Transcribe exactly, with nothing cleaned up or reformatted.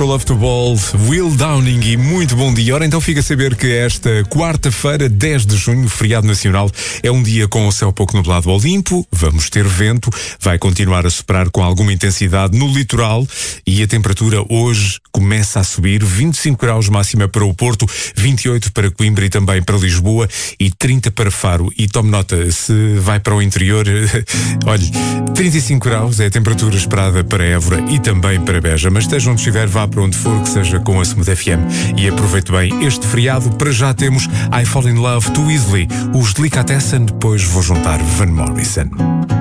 Show Love to Ball, Will Downing e muito bom dia. Ora, então fica a saber que esta quarta-feira, dez de junho, feriado nacional, é um dia com o céu pouco nublado ao limpo, vamos ter vento, vai continuar a soprar com alguma intensidade no litoral e a temperatura hoje começa a subir, vinte e cinco graus máxima para o Porto, vinte e oito para Coimbra e também para Lisboa e trinta para Faro. E tome nota, se vai para o interior, olhe, trinta e cinco graus é a temperatura esperada para Évora e também para Beja, mas esteja onde estiver, vá para onde for, que seja com a Smooth F M e aproveite bem este feriado. Para já temos I Fall in Love Too Easily, os Delicatessen, depois vou juntar Van Morrison.